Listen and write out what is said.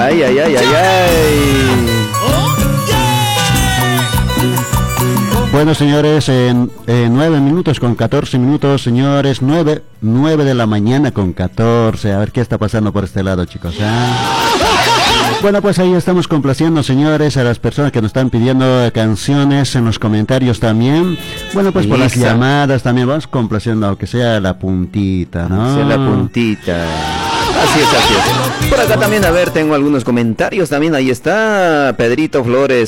Ay, ay, ay, ay, ay. Bueno, señores, en 9 minutos con 14 minutos, señores, 9 de la mañana con 14. A ver qué está pasando por este lado, chicos. Bueno, pues ahí estamos complaciendo, señores, a las personas que nos están pidiendo canciones en los comentarios también. Bueno, pues por las llamadas también vamos complaciendo, aunque sea la puntita, ¿no? Sea la puntita. Así es, así es. Por acá también, a ver, tengo algunos comentarios también. Ahí está Pedrito Flores.